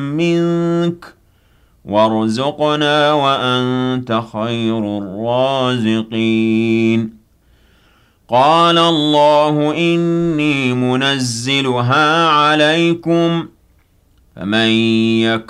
منك وارزقنا وأنت خير الرازقين قال الله إني منزلها عليكم فمن